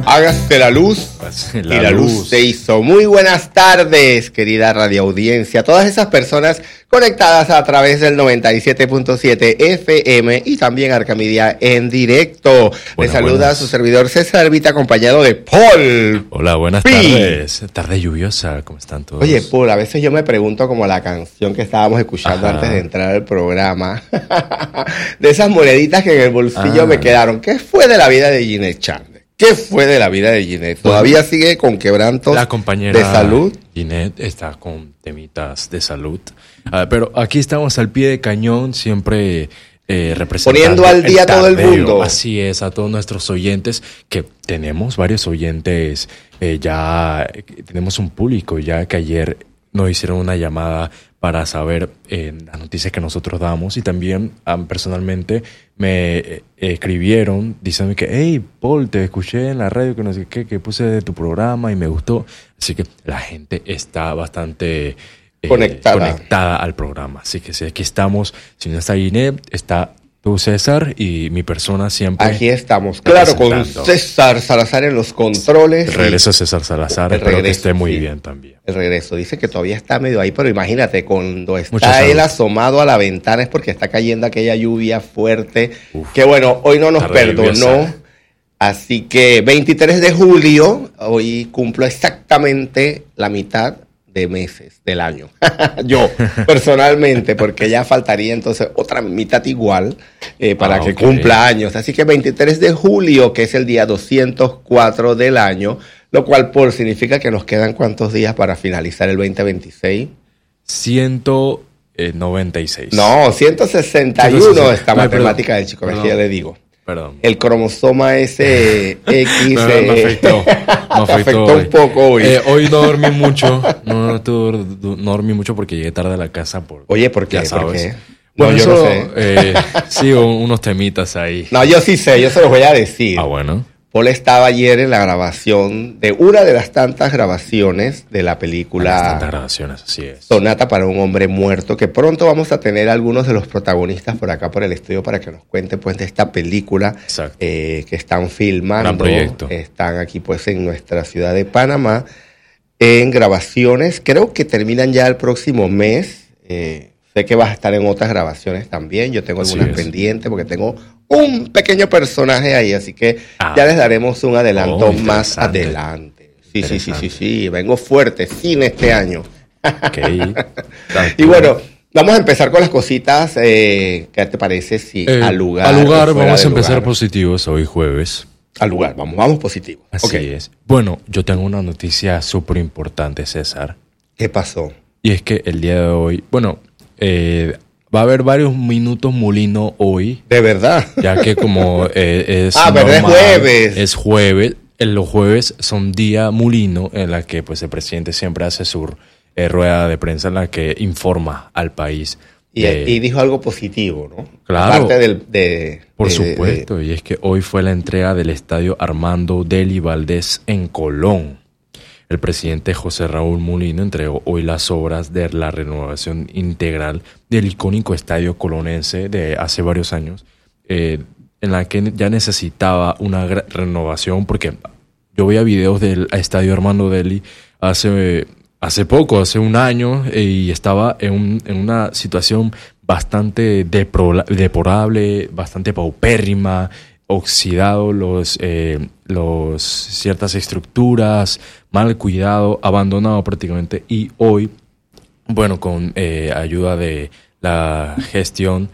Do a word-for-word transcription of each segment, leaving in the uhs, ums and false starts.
Hágase la luz. La y la luz. luz se hizo. Muy buenas tardes, querida radioaudiencia. Todas esas personas conectadas a través del noventa y siete punto siete F M y también Arcamedia en directo. Les saluda buenas. Su servidor César Vita, acompañado de Paul. Hola, buenas P. tardes. Tarde lluviosa, ¿cómo están todos? Oye, Paul, a veces yo me pregunto como la canción que estábamos escuchando Ajá. antes de entrar al programa. De esas moneditas que en el bolsillo ah. me quedaron. ¿Qué fue de la vida de Ginette Chandler? ¿Qué fue de la vida de Ginette? ¿Todavía sigue con quebrantos la compañera de salud? Ginette está con temitas de salud. Uh, pero aquí estamos al pie de cañón, siempre eh, representando poniendo al día todo el mundo. Así es, a todos nuestros oyentes, que tenemos varios oyentes, eh, ya tenemos un público ya que ayer nos hicieron una llamada para saber eh, las noticias que nosotros damos, y también um, personalmente me eh, escribieron diciendo que hey Paul, te escuché en la radio que no sé qué, que puse de tu programa y me gustó, así que la gente está bastante eh, conectada. conectada al programa, así que si aquí estamos, si no está Ginette, está tú, César, y mi persona siempre. Aquí estamos, claro, con César Salazar en los controles. El regreso de César Salazar, el espero regreso, que esté muy sí. bien también. El regreso, dice que todavía está medio ahí, pero imagínate, cuando está él asomado a la ventana es porque está cayendo aquella lluvia fuerte, Uf, que bueno, hoy no nos perdonó. Lluviosa. Así que veintitrés de julio, hoy cumplo exactamente la mitad de meses del año. Yo, personalmente, porque ya faltaría entonces otra mitad igual eh, para ah, que okay. cumpla años. Así que veintitrés de julio, que es el día doscientos cuatro del año, lo cual por significa que nos quedan ¿cuántos días para finalizar el veinte veintiséis? ciento noventa y seis. No, ciento sesenta y uno, esta no, matemática del chico, que ya le digo. Perdón. El cromosoma S X no, no, me afectó. Me afectó, afectó un poco hoy. Eh, hoy no dormí mucho. No, no, no dormí mucho porque llegué tarde a la casa. Por, Oye, ¿por qué? Ya sabes. ¿Por qué? Bueno, no, yo eso, no sé. Eh, sí, unos temitas ahí. No, yo sí sé, yo se los voy a decir. Ah, bueno. Paul estaba ayer en la grabación de una de las tantas grabaciones de la película las tantas grabaciones, así es. Sonata para un hombre muerto, que pronto vamos a tener algunos de los protagonistas por acá por el estudio para que nos cuenten pues de esta película eh, que están filmando. Gran proyecto. Están aquí pues en nuestra ciudad de Panamá en grabaciones. Creo que terminan ya el próximo mes. Eh, sé que vas a estar en otras grabaciones también. Yo tengo algunas pendientes porque tengo un pequeño personaje ahí, así que ah, ya les daremos un adelanto oh, más adelante. Sí, sí, sí, sí, sí, vengo fuerte, cine este año. Okay. Y bueno, vamos a empezar con las cositas. Eh, ¿Qué te parece si eh, al lugar? Al lugar, vamos a empezar lugar. positivos hoy jueves. Al lugar, vamos, vamos positivos. Así okay. es. Bueno, yo tengo una noticia súper importante, César. ¿Qué pasó? Y es que el día de hoy, bueno, eh, va a haber varios minutos Molino hoy. ¿De verdad? Ya que como eh, es Ah, pero es jueves. Es jueves. En los jueves son día Molino, en la que pues el presidente siempre hace su eh, rueda de prensa en la que informa al país. Y, de, y dijo algo positivo, ¿no? Claro. Aparte del, de, por de, supuesto. De, de, y es que hoy fue la entrega del estadio Armando Deli Valdés en Colón. El presidente José Raúl Molino entregó hoy las obras de la renovación integral del icónico estadio colonense de hace varios años, eh, en la que ya necesitaba una renovación, porque yo veía videos del estadio Armando Deli hace, hace poco, hace un año, eh, y estaba en, un, en una situación bastante depro, deplorable, bastante paupérrima, oxidado los, eh, los ciertas estructuras, mal cuidado, abandonado prácticamente, y hoy, bueno, con eh, ayuda de la gestión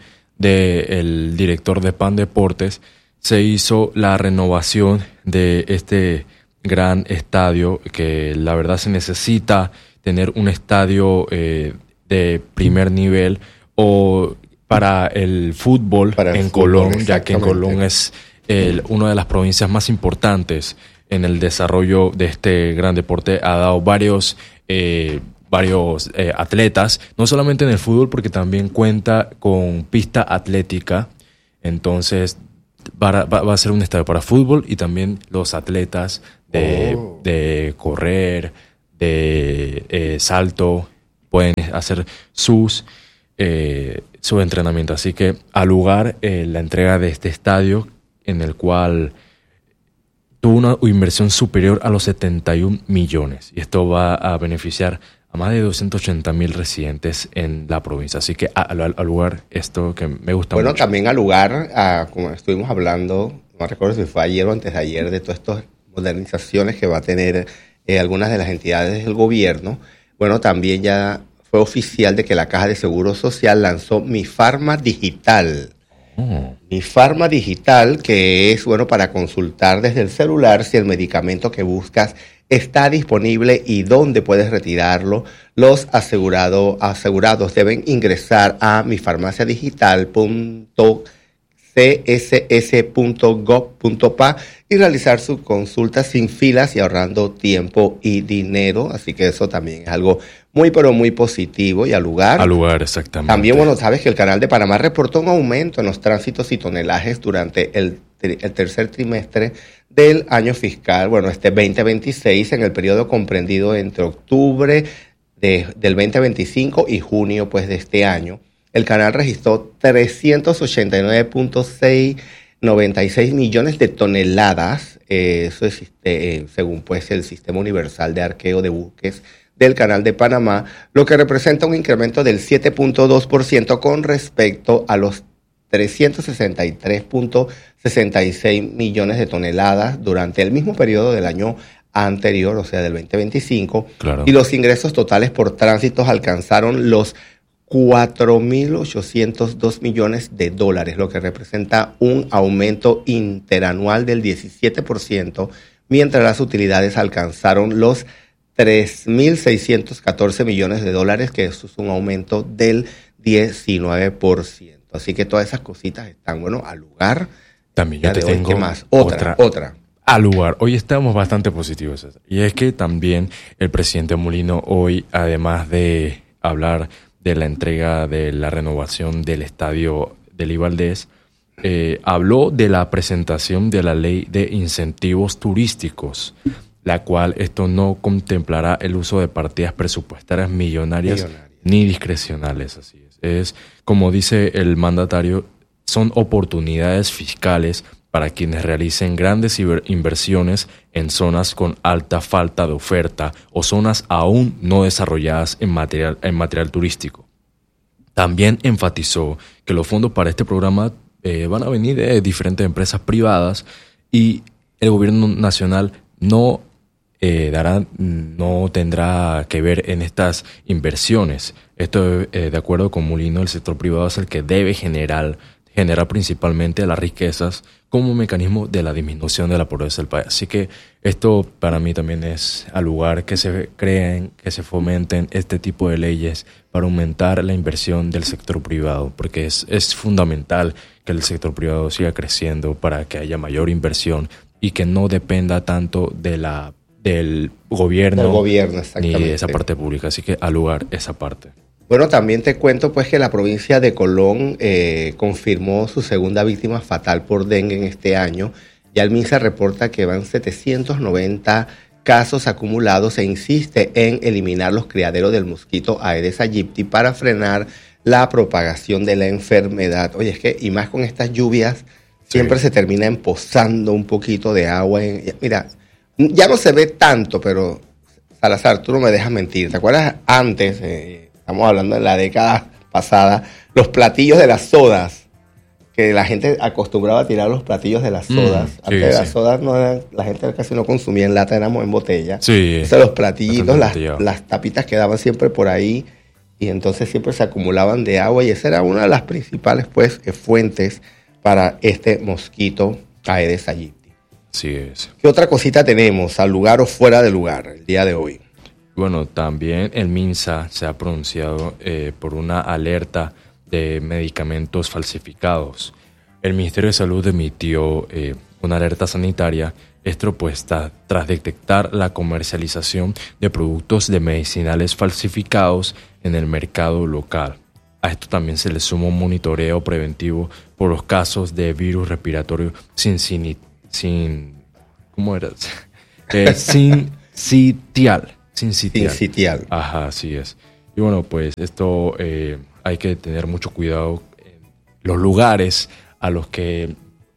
del director de Pan Deportes, se hizo la renovación de este gran estadio, que la verdad se necesita tener un estadio eh, de primer nivel o para el fútbol para el en fútbol, Colón, ya que en Colón es el, una de las provincias más importantes en el desarrollo de este gran deporte. Ha dado varios eh, varios eh, atletas, no solamente en el fútbol, porque también cuenta con pista atlética. Entonces va, va, va a ser un estadio para fútbol y también los atletas de, oh. de correr, de eh, salto, pueden hacer sus eh, su entrenamiento. Así que al lugar eh, la entrega de este estadio, en el cual tuvo una inversión superior a los setenta y un millones. Y esto va a beneficiar a más de doscientos ochenta mil residentes en la provincia. Así que al lugar, esto que me gusta bueno, mucho. Bueno, también al lugar, a, como estuvimos hablando, no recuerdo si fue ayer o antes de ayer, de todas estas modernizaciones que va a tener eh, algunas de las entidades del gobierno. Bueno, también ya fue oficial de que la Caja de Seguro Social lanzó Mi Farma Digital. Oh. Mi Farma Digital, que es bueno para consultar desde el celular si el medicamento que buscas está disponible y dónde puedes retirarlo. Los asegurado, asegurados deben ingresar a mi farmacia digital punto c s s punto gov punto p a y realizar su consulta sin filas y ahorrando tiempo y dinero. Así que eso también es algo muy, pero muy positivo. Y al lugar. Al lugar, exactamente. También, bueno, sabes que el Canal de Panamá reportó un aumento en los tránsitos y tonelajes durante el, el tercer trimestre del año fiscal, bueno, este veinte veintiséis, en el periodo comprendido entre octubre de, del veinte veinticinco y junio, pues, de este año. El canal registró trescientos ochenta y nueve punto noventa y seis millones de toneladas, eh, eso es eh, según pues el Sistema Universal de Arqueo de Buques del Canal de Panamá, lo que representa un incremento del siete punto dos por ciento con respecto a los trescientos sesenta y tres punto sesenta y seis millones de toneladas durante el mismo periodo del año anterior, o sea, del veinte veinticinco. Claro. Y los ingresos totales por tránsitos alcanzaron los cuatro mil ochocientos dos millones de dólares, lo que representa un aumento interanual del diecisiete por ciento, mientras las utilidades alcanzaron los tres mil seiscientos catorce millones de dólares, que eso es un aumento del diecinueve por ciento. Así que todas esas cositas están, bueno, al lugar. También yo te hoy, tengo ¿qué más? Otra, otra, otra. Al lugar. Hoy estamos bastante positivos. Y es que también el presidente Mulino hoy, además de hablar de la entrega de la renovación del estadio Dely Valdés, eh, habló de la presentación de la ley de incentivos turísticos, la cual esto no contemplará el uso de partidas presupuestarias millonarias, millonarias. ni discrecionales. Así es. Es, como dice el mandatario, son oportunidades fiscales para quienes realicen grandes inversiones en zonas con alta falta de oferta o zonas aún no desarrolladas en material, en material turístico. También enfatizó que los fondos para este programa eh, van a venir de diferentes empresas privadas y el gobierno nacional no eh, dará, no tendrá que ver en estas inversiones. Esto, eh, de acuerdo con Mulino, el sector privado es el que debe generar genera principalmente las riquezas como un mecanismo de la disminución de la pobreza del país. Así que esto para mí también es al lugar que se creen, que se fomenten este tipo de leyes para aumentar la inversión del sector privado, porque es, es fundamental que el sector privado siga creciendo para que haya mayor inversión y que no dependa tanto de la del gobierno, del gobierno ni de esa parte pública. Así que al lugar esa parte. Bueno, también te cuento pues que la provincia de Colón eh, confirmó su segunda víctima fatal por dengue en este año. Ya el MINSA reporta que van setecientos noventa casos acumulados e insiste en eliminar los criaderos del mosquito Aedes aegypti para frenar la propagación de la enfermedad. Oye, es que y más con estas lluvias siempre sí. se termina empozando un poquito de agua. En, mira, ya no se ve tanto, pero Salazar, tú no me dejas mentir. ¿Te acuerdas antes? Eh, Estamos hablando de la década pasada, los platillos de las sodas, que la gente acostumbraba a tirar los platillos de las sodas. Mm, Antes sí, de las sí. sodas no eran, la gente casi no consumía en lata, éramos en botella. Sí. Entonces los platillitos, las, las tapitas quedaban siempre por ahí y entonces siempre se acumulaban de agua y esa era una de las principales pues fuentes para este mosquito Aedes aegypti. Sí es. ¿Qué otra cosita tenemos al lugar o fuera del lugar el día de hoy? Bueno, también el MINSA se ha pronunciado eh, por una alerta de medicamentos falsificados. El Ministerio de Salud emitió eh, una alerta sanitaria, esto pues está tras detectar la comercialización de productos de medicinales falsificados en el mercado local. A esto también se le suma un monitoreo preventivo por los casos de virus respiratorio sin, sin, sin ¿cómo era? Eh, sin sitial. Sin sitial. Sin sitial. Ajá, así es. Y bueno, pues esto eh, hay que tener mucho cuidado en los lugares a los que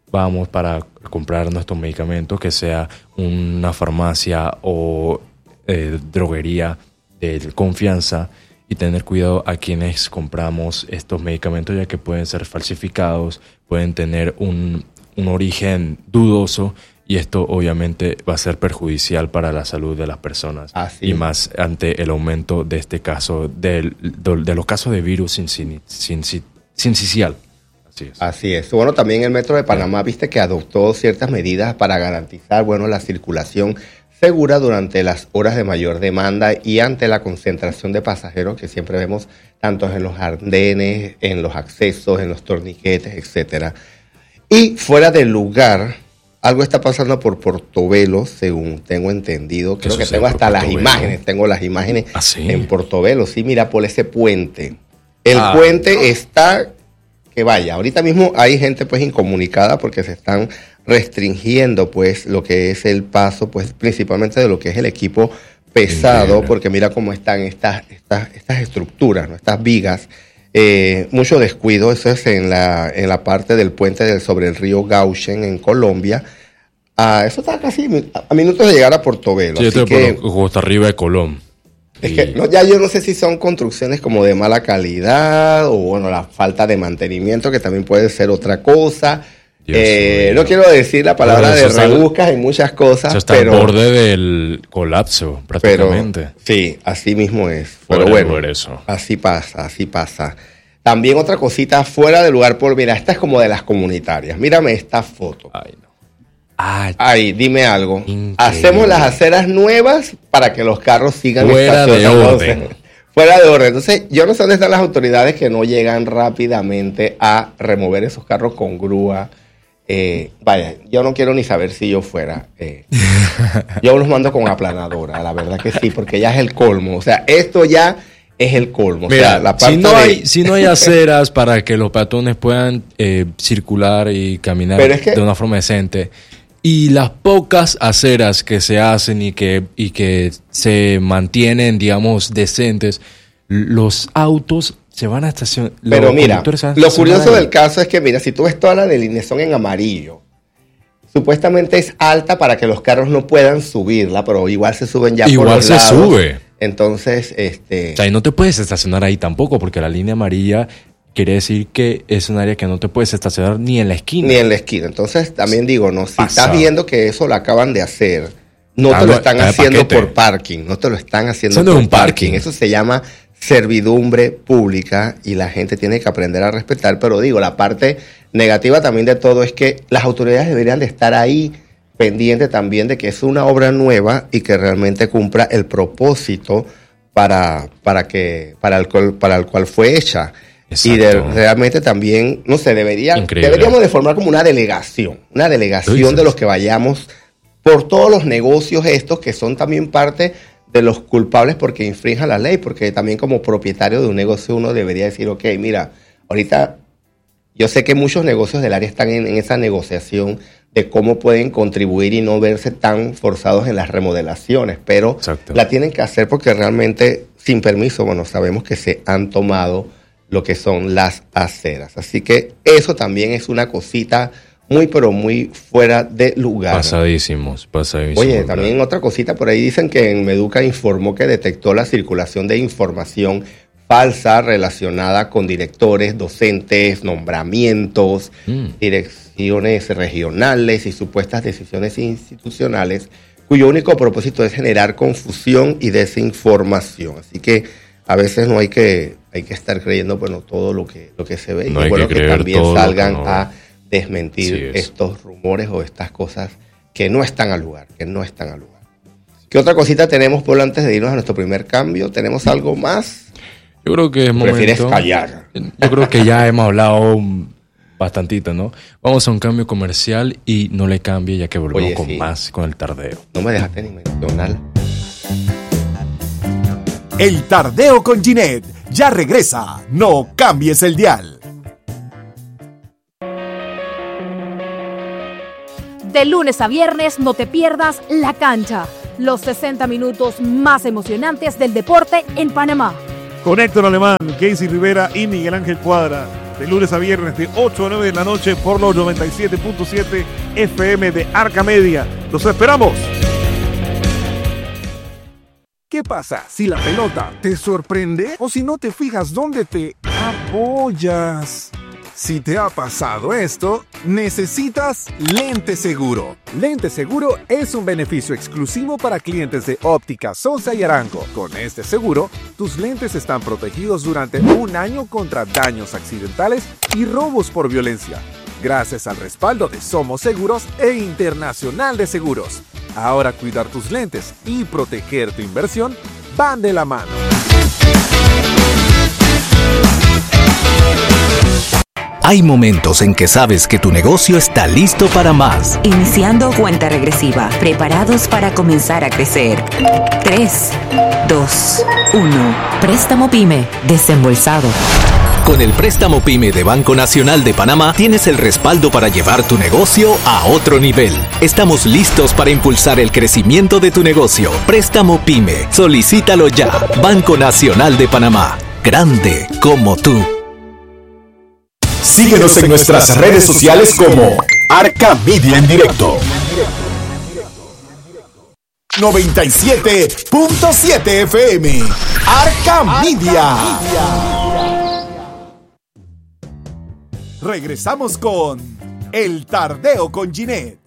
vamos para comprar nuestros medicamentos, que sea una farmacia o eh, droguería de confianza, y tener cuidado a quienes compramos estos medicamentos, ya que pueden ser falsificados, pueden tener un, un origen dudoso, y esto obviamente va a ser perjudicial para la salud de las personas. Así y es. Más ante el aumento de este caso, de, de, de los casos de virus sin, sin, sin, sincicial. Así es. Así es. Bueno, también el Metro de Panamá, viste que adoptó ciertas medidas para garantizar, bueno, la circulación segura durante las horas de mayor demanda y ante la concentración de pasajeros que siempre vemos tanto en los andenes, en los accesos, en los torniquetes, etcétera. Y fuera del lugar, algo está pasando por Portobelo, según tengo entendido. Creo que tengo hasta las imágenes, tengo las imágenes ¿Ah, sí? en Portobelo. Sí, mira, por ese puente. El ah, puente no. está que vaya. Ahorita mismo hay gente pues incomunicada porque se están restringiendo pues lo que es el paso, pues principalmente de lo que es el equipo pesado, Increíble. Porque mira cómo están estas, estas, estas estructuras, ¿no? Estas vigas. Eh, mucho descuido, eso es en la, en la parte del puente del, sobre el río Gauchen en Colombia. Ah, eso está casi a minutos de llegar a Portobelo. Sí, así yo que, por hasta arriba de Colón. es Y... que no, ya yo no sé si son construcciones como de mala calidad o bueno, la falta de mantenimiento, que también puede ser otra cosa. Eh, no quiero decir la palabra de rebuscas en muchas cosas, está pero al borde del colapso prácticamente. Pero, sí, así mismo es. Fuera pero bueno, de eso. así pasa, así pasa. También otra cosita fuera de lugar por, mira, esta es como de las comunitarias. Mírame esta foto. Ay, no. Ay, Ahí, dime algo. Increíble. Hacemos las aceras nuevas para que los carros sigan fuera de orden. Fuera de orden. Entonces, yo no sé dónde están las autoridades que no llegan rápidamente a remover esos carros con grúa. Eh, vaya, yo no quiero ni saber si yo fuera. Eh, yo los mando con aplanadora, la verdad que sí, porque ya es el colmo. O sea, esto ya es el colmo. Mira, o sea, la parte si, no de... hay, si no hay aceras para que los peatones puedan eh, circular y caminar es que... de una forma decente, y las pocas aceras que se hacen y que, y que se mantienen, digamos, decentes, los autos se van a estacionar. Pero mira, lo curioso del caso es que, mira, si tú ves toda la delineación en amarillo, supuestamente es alta para que los carros no puedan subirla, pero igual se suben ya igual por los se lados. sube. Entonces, este... O sea, y no te puedes estacionar ahí tampoco, porque la línea amarilla quiere decir que es un área que no te puedes estacionar ni en la esquina. Ni en la esquina. Entonces, también digo, no, si Pasa. estás viendo que eso lo acaban de hacer, no Ah, te lo no, están está de haciendo paquete. por parking, no te lo están haciendo Eso no por es un parking. parking. Eso se llama servidumbre pública y la gente tiene que aprender a respetar. Pero digo, la parte negativa también de todo es que las autoridades deberían de estar ahí pendientes también de que es una obra nueva y que realmente cumpla el propósito para, para, que, para, el, cual, para el cual fue hecha. Exacto. Y de, realmente también, no sé, debería, deberíamos de formar como una delegación, una delegación de los que vayamos por todos los negocios estos que son también parte de los culpables porque infrinjan la ley, porque también como propietario de un negocio uno debería decir, ok, mira, ahorita yo sé que muchos negocios del área están en, en esa negociación de cómo pueden contribuir y no verse tan forzados en las remodelaciones, pero Exacto. la tienen que hacer porque realmente sin permiso, bueno, sabemos que se han tomado lo que son las aceras. Así que eso también es una cosita muy, pero muy fuera de lugar. Pasadísimos, pasadísimos. Oye, también ¿verdad? Otra cosita por ahí dicen que en Meduca informó que detectó la circulación de información falsa relacionada con directores, docentes, nombramientos, mm. direcciones regionales y supuestas decisiones institucionales, cuyo único propósito es generar confusión y desinformación. Así que a veces no hay que, hay que estar creyendo bueno, todo lo que, lo que se ve. No y bueno, que, que también salgan no. a desmentir estos rumores o estas cosas que no están al lugar, que no están al lugar. ¿Qué otra cosita tenemos, Polo, antes de irnos a nuestro primer cambio? ¿Tenemos algo más? Yo creo que es momento... ¿Prefieres callar? Yo creo que ya hemos hablado bastantito, ¿no? Vamos a un cambio comercial y no le cambie ya que volvemos Oye, con sí. más con el tardeo. No me dejaste ni mencionar. El tardeo con Ginette ya regresa. No cambies el dial. De lunes a viernes no te pierdas La Cancha, los sesenta minutos más emocionantes del deporte en Panamá. Con Héctor Alemán, Casey Rivera y Miguel Ángel Cuadra. de lunes a viernes de ocho a nueve de la noche por los noventa y siete punto siete F M de Arca Media. ¡Los esperamos! ¿Qué pasa si la pelota te sorprende o si no te fijas dónde te apoyas? Si te ha pasado esto, necesitas Lente Seguro. Lente Seguro es un beneficio exclusivo para clientes de Óptica Sosa y Arango. Con este seguro, tus lentes están protegidos durante un año contra daños accidentales y robos por violencia, gracias al respaldo de Somos Seguros e Internacional de Seguros. Ahora cuidar tus lentes y proteger tu inversión van de la mano. Hay momentos en que sabes que tu negocio está listo para más. Iniciando cuenta regresiva, preparados para comenzar a crecer. tres, dos, uno. Préstamo PYME, desembolsado. Con el préstamo PYME de Banco Nacional de Panamá tienes el respaldo para llevar tu negocio a otro nivel. Estamos listos para impulsar el crecimiento de tu negocio. Préstamo PYME. Solicítalo ya. Banco Nacional de Panamá. Grande como tú. Síguenos en nuestras redes sociales como Arca Media en Directo. noventa y siete punto siete F M. Arca Media. Regresamos con El Tardeo con Ginette.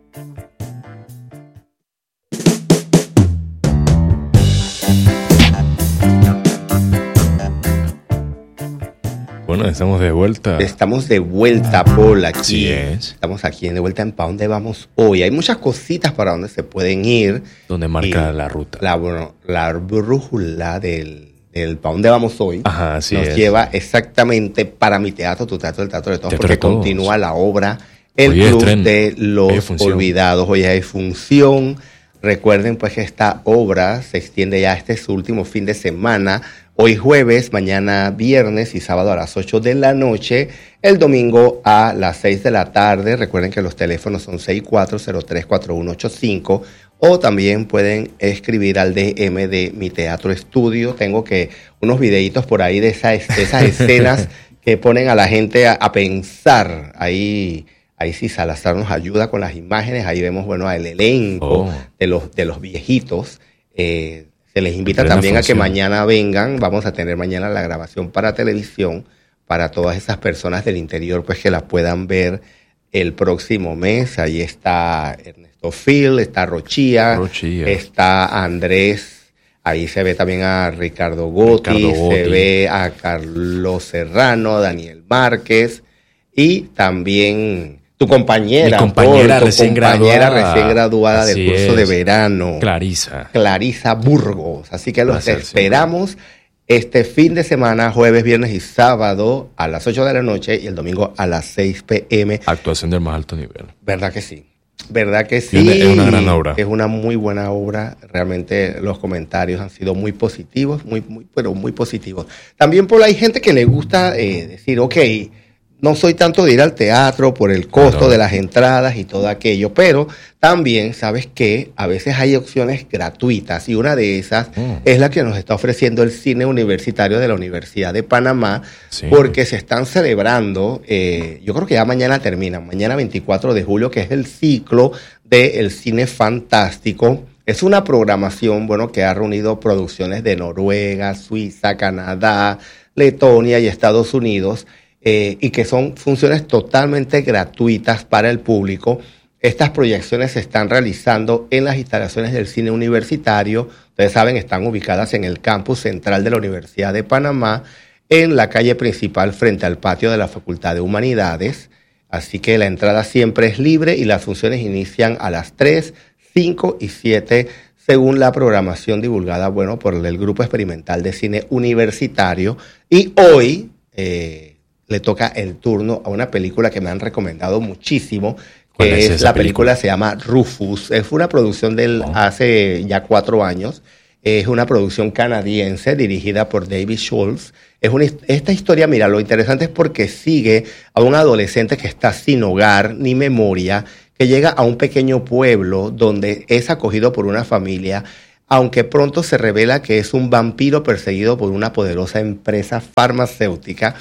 Bueno, estamos de vuelta. Estamos de vuelta, Paul, aquí. Así es. Estamos aquí de vuelta en ¿Para dónde vamos hoy? Hay muchas cositas para donde se pueden ir. Donde marca la ruta. La, bueno, la brújula del, del ¿Para dónde vamos hoy? Ajá, así nos es. lleva exactamente para mi teatro, tu teatro, el teatro de todos, Teatro porque de todos. Continúa la obra El Hoy Club estreno. de los Hoy hay Olvidados. Hoy hay función. Recuerden pues que esta obra se extiende ya, este es su último fin de semana. Hoy jueves, mañana viernes y sábado a las ocho de la noche, el domingo a las seis de la tarde. Recuerden que los teléfonos son seis cuatro cero tres cuatro uno ocho cinco o también pueden escribir al D M de Mi Teatro Estudio. Tengo que unos videitos por ahí de esas, de esas escenas que ponen a la gente a, a pensar. Ahí, ahí sí Salazar nos ayuda con las imágenes. Ahí vemos, bueno, el elenco Oh. de los, de los viejitos. Eh, Se les invita Plena también función. a que mañana vengan. Vamos a tener mañana la grabación para televisión para todas esas personas del interior, pues que la puedan ver el próximo mes. Ahí está Ernesto Phil, está Rochía, Rochía. está Andrés. Ahí se ve también a Ricardo Gotti, Ricardo Gotti. se ve a Carlos Serrano, Daniel Márquez y también tu compañera, Mi compañera Paul, tu recién compañera graduada. recién graduada del Así curso de es. verano. Clarisa. Clarisa Burgos. Así que los Placer, esperamos este fin de semana, jueves, viernes y sábado a las ocho de la noche y el domingo a las seis pe eme. Actuación del más alto nivel. ¿Verdad que sí? ¿Verdad que sí? Es una- es una gran obra. Es una muy buena obra. Realmente los comentarios han sido muy positivos, muy, muy, pero muy positivos. También por hay gente que le gusta eh, decir, ok, no soy tanto de ir al teatro por el costo Claro. de las entradas y todo aquello, pero también sabes que a veces hay opciones gratuitas y una de esas Mm. es la que nos está ofreciendo el cine universitario de la Universidad de Panamá, Sí. porque se están celebrando, eh, yo creo que ya mañana termina, mañana veinticuatro de julio, que es el ciclo del cine fantástico. Es una programación, bueno, que ha reunido producciones de Noruega, Suiza, Canadá, Letonia y Estados Unidos, eh, y que son funciones totalmente gratuitas para el público. Estas proyecciones se están realizando en las instalaciones del cine universitario. Ustedes saben, están ubicadas en el campus central de la Universidad de Panamá, en la calle principal frente al patio de la Facultad de Humanidades. Así que la entrada siempre es libre y las funciones inician a las tres, cinco y siete, según la programación divulgada, bueno, por el Grupo Experimental de Cine Universitario. Y hoy eh, le toca el turno a una película que me han recomendado muchísimo, ¿Cuál que es es, esa la película? película? Se llama Rufus. Es una producción del Oh. hace ya cuatro años. Es una producción canadiense dirigida por David Schultz. Es una, esta historia, mira, lo interesante es porque sigue a un adolescente que está sin hogar ni memoria, que llega a un pequeño pueblo donde es acogido por una familia, aunque pronto se revela que es un vampiro perseguido por una poderosa empresa farmacéutica.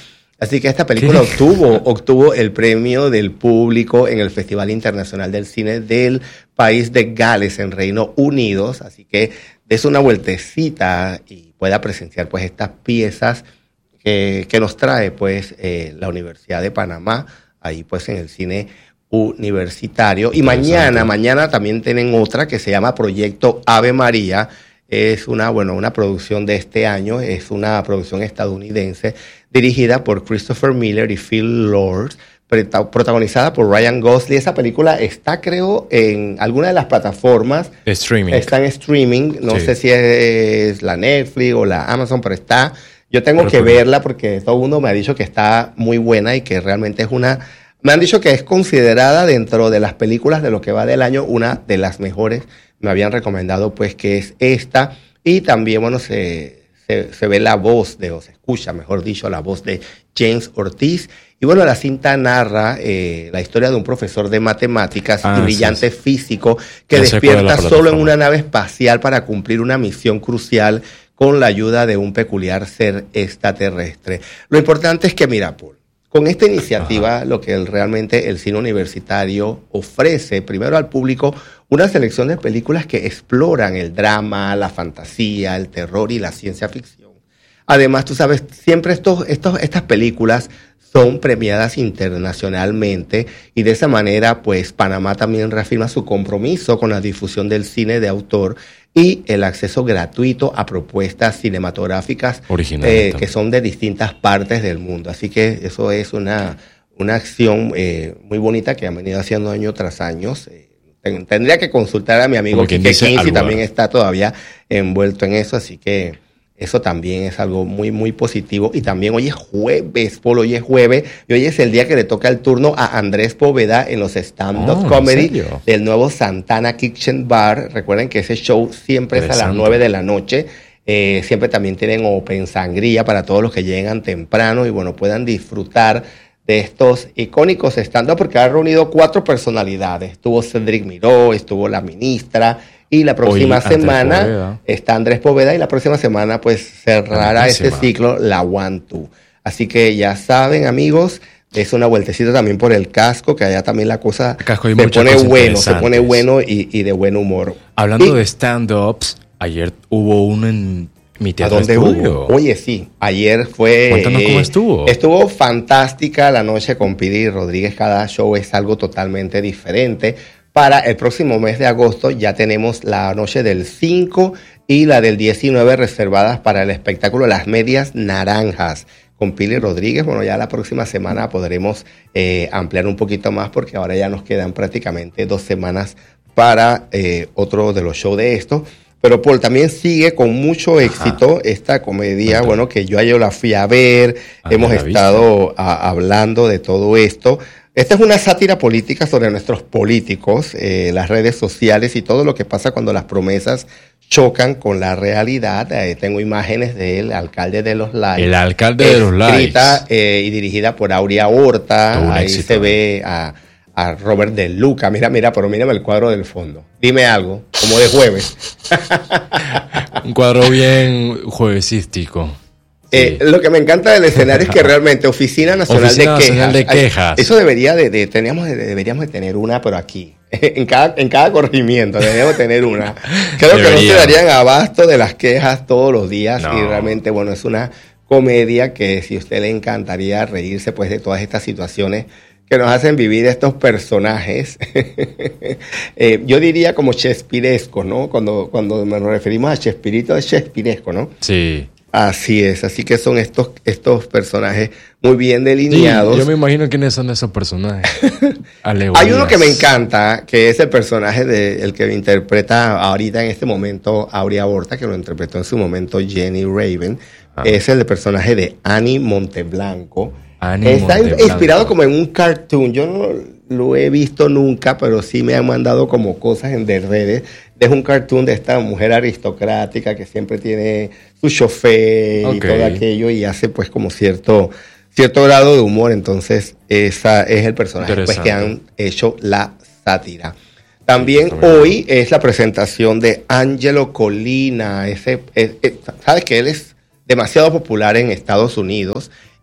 Así que esta película obtuvo, obtuvo el premio del público en el Festival Internacional del Cine del país de Gales, en Reino Unido. Así que des una vueltecita y pueda presenciar pues estas piezas que, que nos trae pues eh, la Universidad de Panamá, ahí pues en el cine universitario. Y mañana, mañana también tienen otra que se llama Proyecto Ave María. Es una, bueno, una producción de este año, es una producción estadounidense dirigida por Christopher Miller y Phil Lord, protagonizada por Ryan Gosling. Esa película está, creo, en alguna de las plataformas. De streaming. Está en streaming, no sí. sé si es la Netflix o la Amazon, pero está. Yo tengo pero, que pero, verla porque todo el mundo me ha dicho que está muy buena y que realmente es una... Me han dicho que es considerada dentro de las películas de lo que va del año una de las mejores. Me habían recomendado pues que es esta. Y también, bueno, se, se, se ve la voz de, o se escucha, mejor dicho, la voz de James Ortiz. Y bueno, la cinta narra eh, la historia de un profesor de matemáticas ah, y brillante sí, sí. físico que despierta solo en una nave espacial para cumplir una misión crucial con la ayuda de un peculiar ser extraterrestre. Lo importante es que, mira, Paul, con esta iniciativa, Ajá. lo que el, realmente el cine universitario ofrece, primero al público, una selección de películas que exploran el drama, la fantasía, el terror y la ciencia ficción. Además, tú sabes, siempre estos, estos, estas películas son premiadas internacionalmente y de esa manera, pues, Panamá también reafirma su compromiso con la difusión del cine de autor y el acceso gratuito a propuestas cinematográficas eh, que son de distintas partes del mundo. Así que eso es una, una acción eh, muy bonita que han venido haciendo año tras año. Eh, tendría que consultar a mi amigo Quique Quincy, también está todavía envuelto en eso, así que eso también es algo muy, muy positivo. Y también hoy es jueves, Polo, hoy es jueves, y hoy es el día que le toca el turno a Andrés Poveda en los stand-up oh, comedy del nuevo Santana Kitchen Bar. Recuerden que ese show siempre es a las nueve de la noche. Eh, siempre también tienen open sangría para todos los que llegan temprano y bueno, puedan disfrutar de estos icónicos stand-up, porque ha reunido cuatro personalidades. Estuvo Cedric Miró, estuvo la ministra, y la próxima Hoy, semana Andrés está Andrés Poveda, y la próxima semana pues cerrará este ciclo la One Two. Así que ya saben, amigos, es una vueltecita también por el casco, que allá también la cosa se pone bueno, se pone bueno y, y de buen humor. Hablando y, de stand-ups, ayer hubo uno en mi teatro. ¿A dónde hubo? Oye, sí, ayer fue... Cuéntanos cómo estuvo. Estuvo fantástica la noche con Piri Rodríguez. Cada show es algo totalmente diferente. Para el próximo mes de agosto ya tenemos la noche del cinco y la del diecinueve reservadas para el espectáculo Las Medias Naranjas con Pili Rodríguez. Bueno, ya la próxima semana podremos eh, ampliar un poquito más, porque ahora ya nos quedan prácticamente dos semanas para eh, otro de los shows de esto. Pero Paul, también sigue con mucho éxito Ajá. esta comedia, Ajá. bueno, que yo ayer la fui a ver, ah, hemos estado a, hablando de todo esto. Esta es una sátira política sobre nuestros políticos, eh, las redes sociales y todo lo que pasa cuando las promesas chocan con la realidad. Eh, tengo imágenes del alcalde de los likes. El alcalde de los likes. Escrita eh, y dirigida por Aurea Horta. Ahí éxito. Se ve a, a Robert De Luca. Mira, mira, pero mírame el cuadro del fondo. Dime algo, como de jueves. Un cuadro bien juevesístico. Eh, lo que me encanta del escenario es que realmente Oficina Nacional, Oficina de, Nacional Quejas, de Quejas. Eso debería de, de teníamos de, deberíamos de tener una, pero aquí. En cada, en cada corregimiento deberíamos tener una. Creo Debería. que no se darían abasto de las quejas todos los días. No. Y realmente, bueno, es una comedia que si a usted le encantaría reírse pues de todas estas situaciones que nos hacen vivir estos personajes. eh, yo diría como Chespiresco, ¿no? Cuando, cuando nos referimos a Chespirito, es Chespiresco, ¿no? Sí. Así es, así que son estos, estos personajes muy bien delineados. Sí, yo me imagino quiénes son esos personajes. Hay uno que me encanta, que es el personaje de el que interpreta ahorita en este momento Aurea Horta, que lo interpretó en su momento Jenny Raven. Ah. Es el personaje de Annie Monteblanco. Annie Está Monteblanco. Inspirado como en un cartoon. Yo no lo he visto nunca, pero sí me han mandado como cosas en de redes. Es un cartoon de esta mujer aristocrática que siempre tiene su chofer okay. y todo aquello, y hace pues como cierto cierto grado de humor. Entonces esa es el personaje pues, que han hecho la sátira. También sí, hoy es la presentación de Angelo Colina. Ese, es, es, sabes que él es demasiado popular en Estados Unidos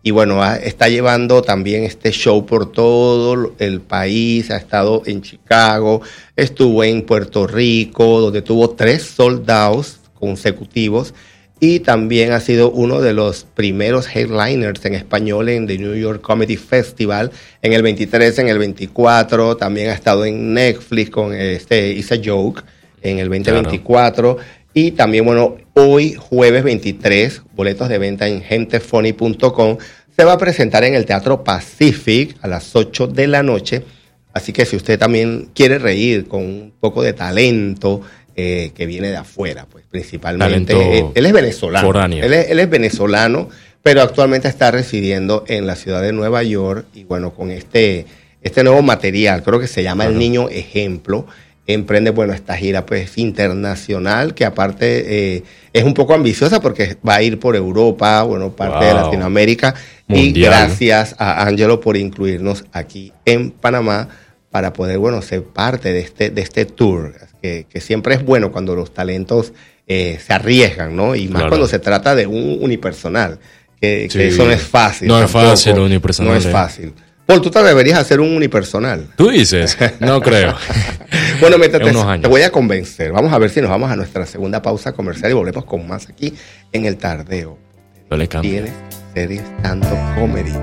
y bueno, ha, está llevando también este show por todo el país, ha estado en Chicago, estuvo en Puerto Rico, donde tuvo tres sold outs consecutivos, y también ha sido uno de los primeros headliners en español en The New York Comedy Festival, en el veintitrés, en el veinticuatro, también ha estado en Netflix con este It's a Joke, en el veinte veinticuatro, claro. Y también, bueno, hoy, jueves veintitrés, boletos de venta en gente funny punto com, se va a presentar en el Teatro Pacific a las ocho de la noche. Así que si usted también quiere reír con un poco de talento eh, que viene de afuera, pues principalmente. Él, él es venezolano. Él es, él es venezolano, pero actualmente está residiendo en la ciudad de Nueva York. Y bueno, con este, este nuevo material, creo que se llama claro. El Niño Ejemplo. Emprende, bueno, esta gira pues internacional, que aparte eh, es un poco ambiciosa porque va a ir por Europa, bueno, parte wow. de Latinoamérica. Mundial. Y gracias a Ángelo por incluirnos aquí en Panamá para poder, bueno, ser parte de este, de este tour, que, que siempre es bueno cuando los talentos eh, se arriesgan, ¿no? Y más claro. cuando se trata de un unipersonal, que, sí. que eso no es fácil. No tampoco, es fácil unipersonal. No es fácil. Paul, tú te deberías hacer un unipersonal. ¿Tú dices? No creo. Bueno, métete, te voy a convencer. Vamos a ver si nos vamos a nuestra segunda pausa comercial y volvemos con más aquí en El Tardeo. No le cambio. Tienes series stand-up comedy.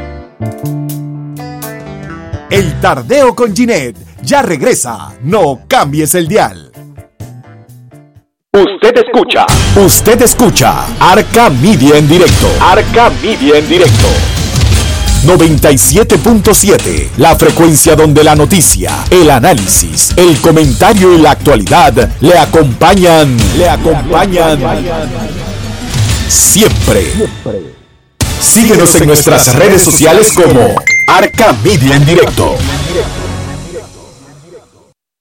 El Tardeo con Ginette ya regresa. No cambies el dial. Usted escucha. Usted escucha Arca Media en directo. Arca Media en directo. noventa y siete punto siete, la frecuencia donde la noticia, el análisis, el comentario y la actualidad le acompañan, le acompañan siempre. Síguenos en nuestras redes sociales como Arca Media en directo.